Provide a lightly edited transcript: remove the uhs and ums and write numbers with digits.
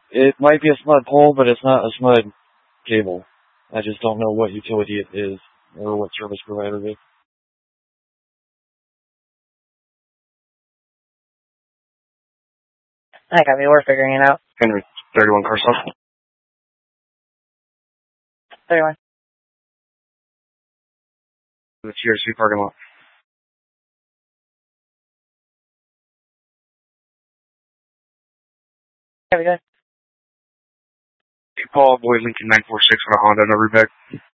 It might be a SMUD pole, but it's not a SMUD cable. I just don't know what utility it is or what service provider it is. I copy. We're figuring it out. Henry, 31 Carson. 31. The TRC parking lot. Copy, good. Hey, Paul, Boy Lincoln 946 on a Honda, number back.